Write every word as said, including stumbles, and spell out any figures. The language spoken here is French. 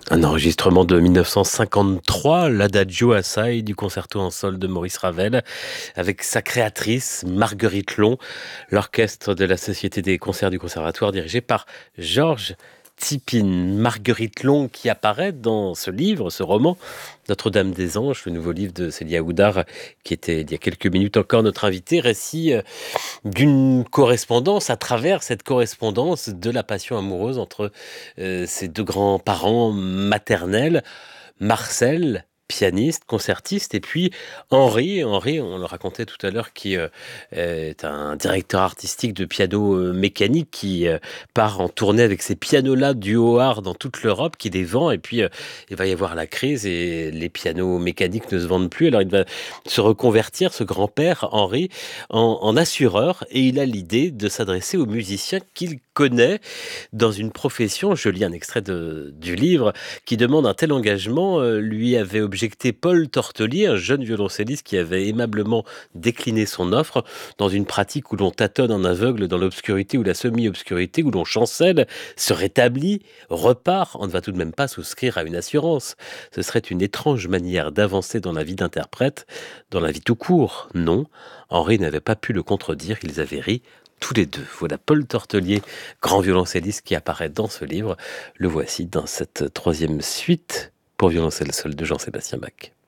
Un enregistrement de mille neuf cent cinquante-trois, l'Adagio Assai du concerto en sol de Maurice Ravel, avec sa créatrice Marguerite Long, l'orchestre de la Société des concerts du Conservatoire dirigé par Georges Tsipin. Marguerite Long qui apparaît dans ce livre, ce roman, Notre-Dame des Anges, le nouveau livre de Célia Houdard, qui était il y a quelques minutes encore notre invité, récit euh, d'une correspondance, à travers cette correspondance de la passion amoureuse entre euh, ses deux grands-parents maternels, Marcel, pianiste, concertiste, et puis Henri, Henri, on le racontait tout à l'heure, qui euh, est un directeur artistique de piano euh, mécanique qui euh, part en tournée avec ces pianos-là du Haut-Art dans toute l'Europe, qui les vend, et puis euh, il va y avoir la crise et les pianos mécaniques ne se vendent plus, alors il va se reconvertir, ce grand-père, Henri, en, en assureur, et il a l'idée de s'adresser aux musiciens qu'il connaît dans une profession, je lis un extrait de- du livre, qui demande un tel engagement, euh, lui avait objecté Paul Tortoli, un jeune violoncelliste qui avait aimablement décliné son offre dans une pratique où l'on tâtonne en aveugle dans l'obscurité ou la semi-obscurité, où l'on chancelle, se rétablit, repart, on ne va tout de même pas souscrire à une assurance. Ce serait une étrange manière d'avancer dans la vie d'interprète, dans la vie tout court. Non, Henri n'avait pas pu le contredire, ils avaient ri tous les deux. Voilà Paul Tortelier, grand violoncelliste qui apparaît dans ce livre. Le voici dans cette troisième suite pour violoncelle seul de Jean-Sébastien Bach.